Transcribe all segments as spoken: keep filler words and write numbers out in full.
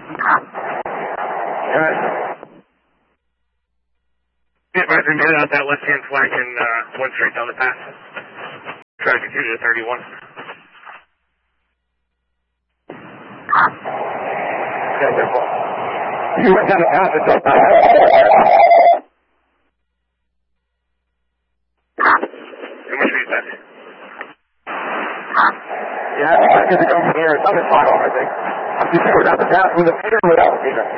Alright. Yeah, right, we made it out that left-hand flank and uh, went straight down the pass. Try to continue to thirty-one. Yeah, careful. You went down the pass and don't pass. How much is that? Yeah, I think it's over here. It's on the toggle, I think. You think without the pass with the feeder or without the feeder?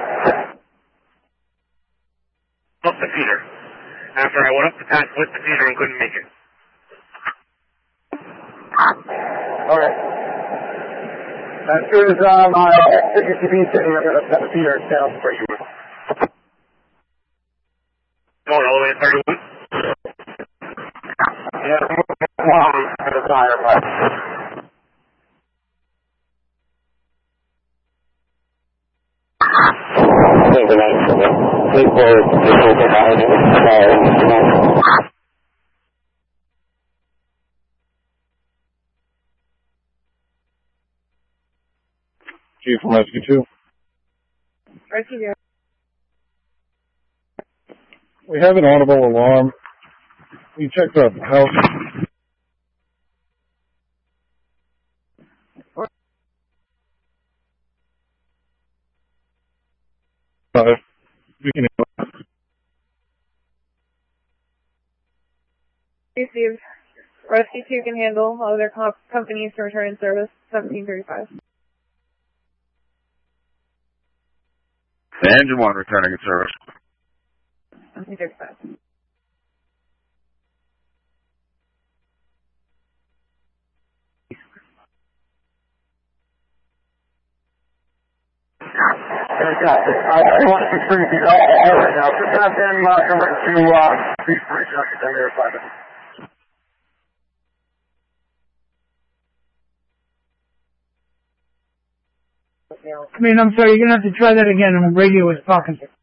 Up the feeder. After I went up the pass with the feeder and couldn't make it. Alright. As soon as uh, my C C T V is sitting, I'm going to set the feeder down for you. Going all the way to thirty-one? Yeah, I'm moving along at a tire, but... Chief from Rescue two. Rescue two. We have an audible alarm. We checked the house. Uh, we can Received. Rescue two can handle other comp companies to return in service. seventeen thirty-five. The engine one returning in service. seventeen thirty-five. Fantastic. Uh, I want to bring you all right now. Just have them uh, convert to uh, Beach Bridge after ten minutes, five minutes. I mean, I'm sorry, you're going to have to try that again. On the radio was talking. I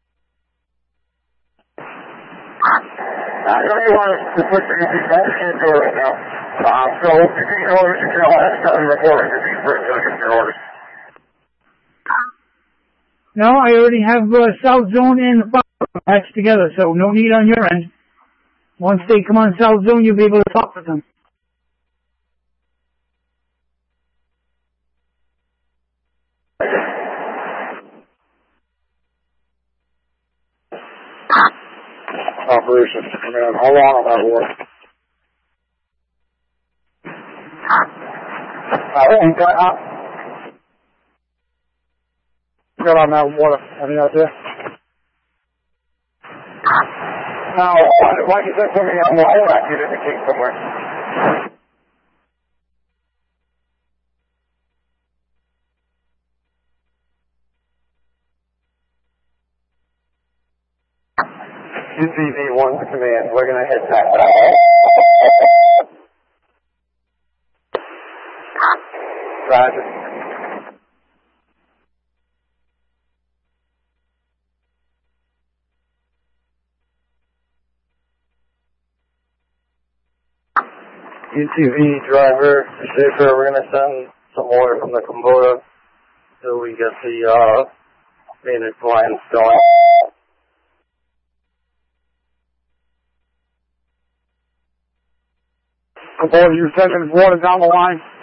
really want to put the music back in the right now. Uh, so if you can order, you can all have done recording the Beach Bridge, I'll get your orders. No, I already have uh, South Zone and patched together, so no need on your end. Once they come on South Zone, you'll be able to talk with them. Operation. I mean, how long will that work? Uh, got, uh, Got on that water. Any idea? now, why you said something on the whole act, you'd indicate somewhere. U C V one to command, we're going to head back. Roger. U T V driver, Schaefer, we're going to send some water from the Kubota till we get the uh, maintenance lines going. Kubota, you sending water down the line?